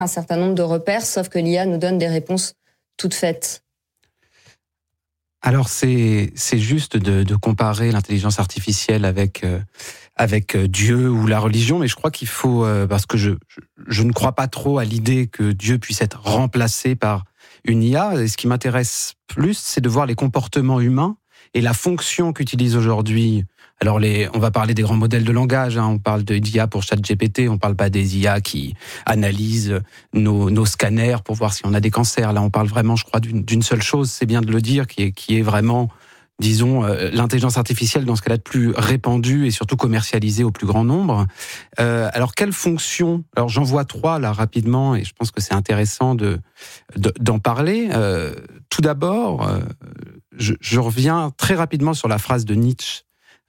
un certain nombre de repères, sauf que l'IA nous donne des réponses toutes faites. Alors c'est juste de comparer l'intelligence artificielle avec Dieu ou la religion, mais je crois qu'il faut, parce que je ne crois pas trop à l'idée que Dieu puisse être remplacé par une IA. Et ce qui m'intéresse plus, c'est de voir les comportements humains et la fonction qu'utilise aujourd'hui. Alors on va parler des grands modèles de langage, on parle d'IA pour ChatGPT, on parle pas des IA qui analysent nos scanners pour voir si on a des cancers. Là, on parle vraiment, je crois, d'une seule chose, c'est bien de le dire, qui est vraiment, disons, l'intelligence artificielle dans ce qu'elle a de plus répandu et surtout commercialisée au plus grand nombre. Alors, quelles fonctions ? Alors, j'en vois 3 là rapidement et je pense que c'est intéressant d'en parler. Tout d'abord, je reviens très rapidement sur la phrase de Nietzsche,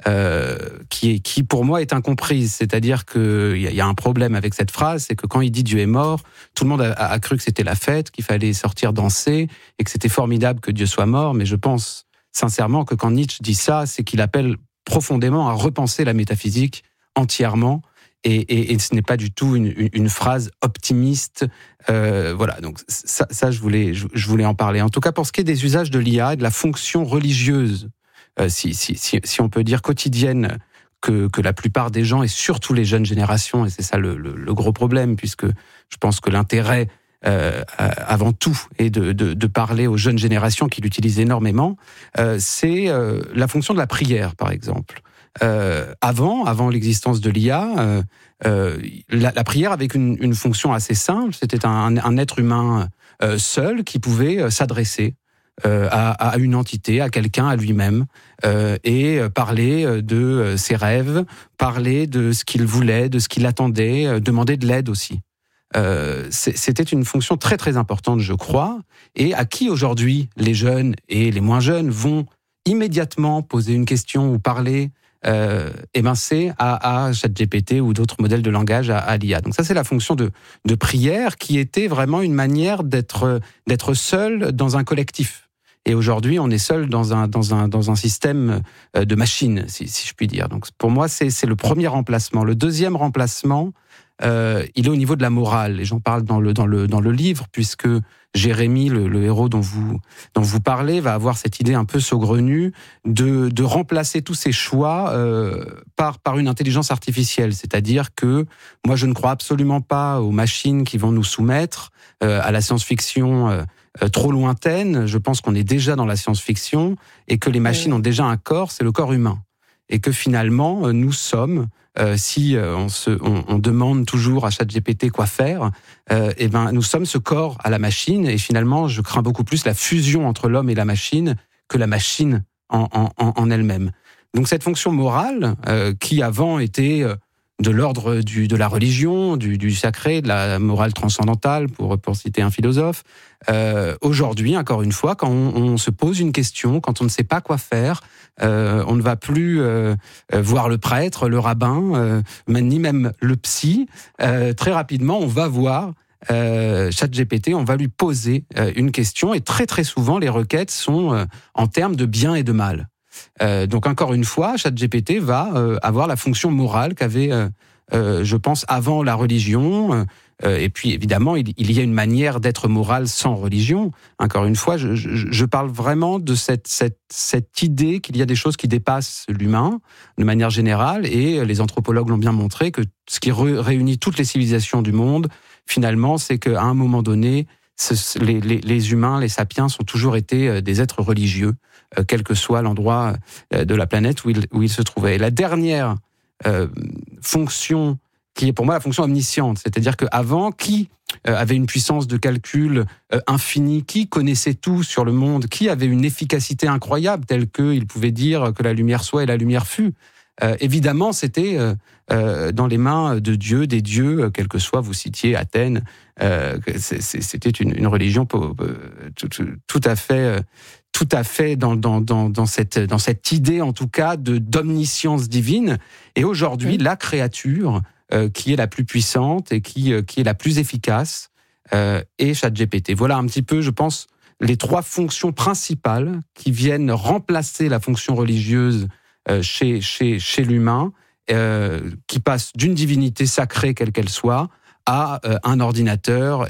qui pour moi est incomprise. C'est-à-dire qu'il y a un problème avec cette phrase, c'est que quand il dit Dieu est mort, tout le monde a cru que c'était la fête, qu'il fallait sortir danser et que c'était formidable que Dieu soit mort. Mais je pense sincèrement que quand Nietzsche dit ça, c'est qu'il appelle profondément à repenser la métaphysique entièrement. Et ce n'est pas du tout une phrase optimiste. Voilà, donc ça je voulais en parler. En tout cas, pour ce qui est des usages de l'IA et de la fonction religieuse, si on peut dire quotidienne, que la plupart des gens, et surtout les jeunes générations, et c'est ça le gros problème, puisque je pense que l'intérêt, avant tout, est de parler aux jeunes générations qui l'utilisent énormément, c'est la fonction de la prière, par exemple. Avant l'existence de l'IA, la prière avait une fonction assez simple, c'était un être humain seul qui pouvait s'adresser à une entité, à quelqu'un, à lui-même, et parler de ses rêves, parler de ce qu'il voulait, de ce qu'il attendait, demander de l'aide aussi. C'était une fonction très très importante, je crois, et à qui aujourd'hui les jeunes et les moins jeunes vont immédiatement poser une question ou parler, c'est à ChatGPT ou d'autres modèles de langage à l'IA. Donc ça, c'est la fonction de prière qui était vraiment une manière d'être seul dans un collectif. Et aujourd'hui, on est seul dans un système de machines, si je puis dire. Donc pour moi, c'est le premier remplacement. Le deuxième remplacement, il est au niveau de la morale. Et j'en parle dans le livre, puisque Jérémie, le héros dont vous parlez, va avoir cette idée un peu saugrenue de remplacer tous ses choix par une intelligence artificielle. C'est-à-dire que moi, je ne crois absolument pas aux machines qui vont nous soumettre à la science-fiction trop lointaine. Je pense qu'on est déjà dans la science-fiction et que les machines ont déjà un corps, c'est le corps humain. Et que finalement, nous sommes, si on demande toujours à ChatGPT quoi faire, nous sommes ce corps à la machine. Et finalement, je crains beaucoup plus la fusion entre l'homme et la machine que la machine en elle-même. Donc cette fonction morale, qui avant était de l'ordre de la religion, du sacré, de la morale transcendantale, pour citer un philosophe. Aujourd'hui, encore une fois, quand on se pose une question, quand on ne sait pas quoi faire, on ne va plus voir le prêtre, le rabbin, ni même le psy. Très rapidement, on va voir ChatGPT, on va lui poser une question, et très très souvent, les requêtes sont en termes de bien et de mal. Donc encore une fois, ChatGPT va avoir la fonction morale qu'avait, je pense, avant la religion. Et puis évidemment, il y a une manière d'être moral sans religion. Encore une fois, je parle vraiment de cette idée qu'il y a des choses qui dépassent l'humain de manière générale. Et les anthropologues l'ont bien montré que ce qui réunit toutes les civilisations du monde, finalement, c'est qu'à un moment donné, les humains, les sapiens, ont toujours été des êtres religieux, quel que soit l'endroit de la planète où ils se trouvaient. Et la dernière fonction, qui est pour moi la fonction omnisciente, c'est-à-dire qu'avant, qui avait une puissance de calcul infinie, qui connaissait tout sur le monde, qui avait une efficacité incroyable, telle qu'il pouvait dire que la lumière soit et la lumière fut. Évidemment, c'était dans les mains de Dieu, des dieux, quel que soit, vous citiez Athènes, c'était une religion tout à fait dans cette idée, en tout cas, d'omniscience divine. Et aujourd'hui, la créature qui est la plus puissante et qui est la plus efficace est ChatGPT. Voilà un petit peu, je pense, les 3 fonctions principales qui viennent remplacer la fonction religieuse chez l'humain, qui passe d'une divinité sacrée, quelle qu'elle soit, à un ordinateur